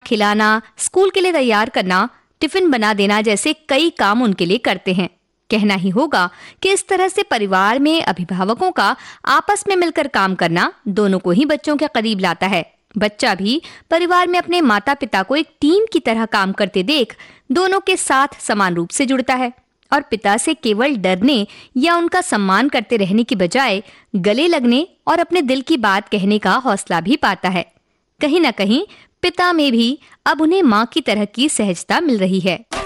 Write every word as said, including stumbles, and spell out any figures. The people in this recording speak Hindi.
खिलाना, स्कूल के लिए तैयार करना, टिफिन बना देना जैसे कई काम उनके लिए करते हैं। कहना ही होगा कि इस तरह से परिवार में अभिभावकों का आपस में मिलकर काम करना दोनों को ही बच्चों के करीब लाता है। बच्चा भी परिवार में अपने माता पिता को एक टीम की तरह काम करते देख दोनों के साथ समान रूप से जुड़ता है और पिता से केवल डरने या उनका सम्मान करते रहने की बजाय गले लगने और अपने दिल की बात कहने का हौसला भी पाता है। कहीं न कहीं पिता में भी अब उन्हें माँ की तरह की सहजता मिल रही है।